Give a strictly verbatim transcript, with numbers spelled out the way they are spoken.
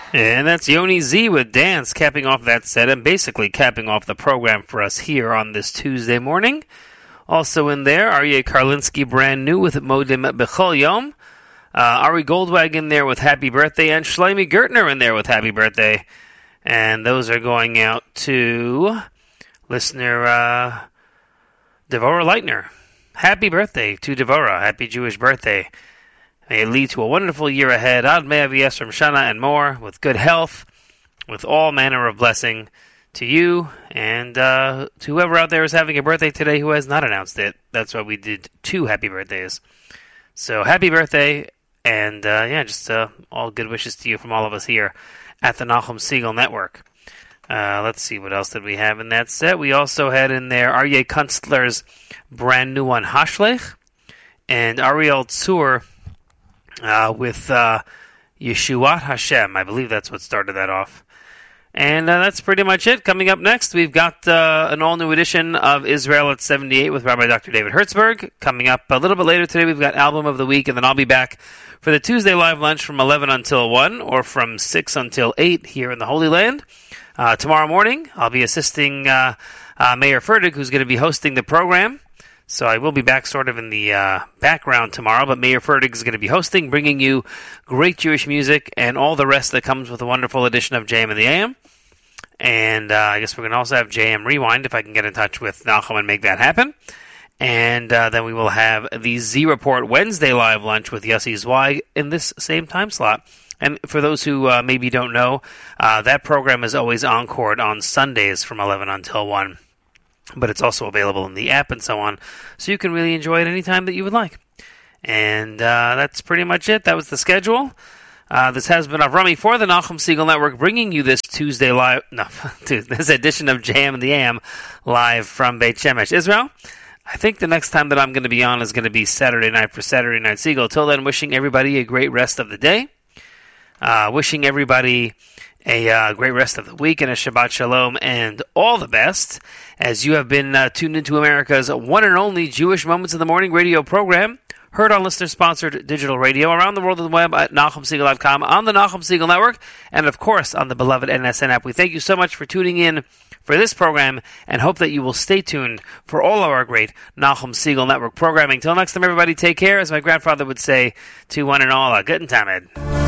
And that's Yoni Z with Dance, capping off that set and basically capping off the program for us here on this Tuesday morning. Also in there, Aryeh Karlinsky, brand new with Modim Bechol Yom. Uh, Ari Goldwag in there with Happy Birthday, and Shlomi Gertner in there with Happy Birthday. And those are going out to listener uh, Devorah Leitner. Happy birthday to Devorah. Happy Jewish birthday. May it lead to a wonderful year ahead. Ad Mea V'Yesrim Shana and more, with good health, with all manner of blessing to you, and uh, to whoever out there is having a birthday today who has not announced it. That's why we did two happy birthdays. So happy birthday, and uh, yeah, just uh, all good wishes to you from all of us here at the Nachum Segal Network. Uh, let's see, what else did we have in that set? We also had in there Aryeh Kunstler's brand new one, Hashlech, and Ariel Tzur uh, with uh, Yeshuat Hashem. I believe that's what started that off. And uh, that's pretty much it. Coming up next, we've got uh, an all-new edition of Israel at seventy-eight with Rabbi Doctor David Hertzberg. Coming up a little bit later today, we've got Album of the Week, and then I'll be back for the Tuesday live lunch from eleven until one, or from six until eight here in the Holy Land. Uh, tomorrow morning, I'll be assisting uh, uh, Mayor Ferdig, who's going to be hosting the program. So I will be back sort of in the uh, background tomorrow, but Mayor Ferdig is going to be hosting, bringing you great Jewish music and all the rest that comes with a wonderful edition of J M in the A M. And uh, I guess we're going to also have J M Rewind, if I can get in touch with Nachum and make that happen. And uh, then we will have the Z Report Wednesday live lunch with Yossi Zweig in this same time slot. And for those who uh, maybe don't know, uh, that program is always encored on Sundays from eleven until one. But it's also available in the app and so on, so you can really enjoy it anytime that you would like. And uh, that's pretty much it. That was the schedule. Uh, this has been Avrami for the Nachum Segal Network, bringing you this Tuesday live, no, this edition of J M and the A M live from Beit Shemesh, Israel. I think the next time that I'm going to be on is going to be Saturday night for Saturday Night Segal. Till then, wishing everybody a great rest of the day. Uh, wishing everybody a uh, great rest of the week and a Shabbat Shalom and all the best as you have been uh, tuned into America's one and only Jewish Moments in the Morning radio program, heard on listener-sponsored digital radio around the world of the web at Nachum Segal dot com, on the Nachum Segal Network, and of course on the beloved N S N app. We thank you so much for tuning in for this program and hope that you will stay tuned for all of our great Nachum Segal Network programming. Till next time, everybody, take care. As my grandfather would say to one and all, a good time, Ed.